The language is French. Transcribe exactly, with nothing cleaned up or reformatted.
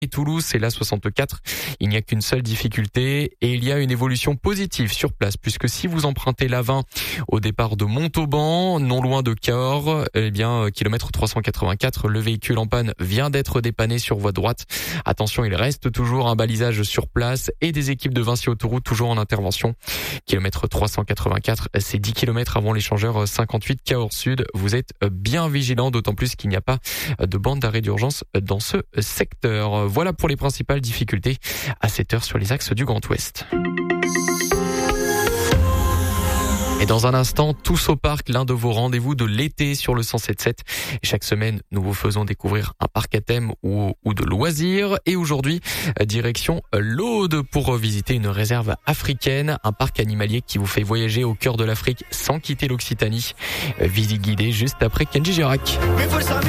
et Toulouse, c'est la soixante-quatre. Il n'y a qu'une seule difficulté et il y a une évolution positive sur place puisque si vous empruntez l'A vingt au départ de Montauban, non loin de Cahors, eh bien, kilomètre trois cent quatre-vingt-quatre, le véhicule en panne vient d'être dépanné sur voie droite. Attention, il reste toujours un balisage sur place et des équipes de Vinci Autoroute toujours en intervention. Kilomètre trois cent quatre-vingt-quatre, c'est dix kilomètres avant l'échangeur cinquante-huit Cahors Sud. Vous êtes bien vigilants, d'autant plus qu'il n'y a pas de bande d'arrêt d'urgence dans ce secteur. Voilà pour les principales difficultés à cette heure sur les axes du Grand Ouest. Et dans un instant, tous au parc, l'un de vos rendez-vous de l'été sur le cent sept virgule sept. Chaque semaine, nous vous faisons découvrir un parc à thème ou, ou de loisirs. Et aujourd'hui, direction l'Aude pour visiter une réserve africaine, un parc animalier qui vous fait voyager au cœur de l'Afrique sans quitter l'Occitanie. Visite guidée juste après Kenji Girac.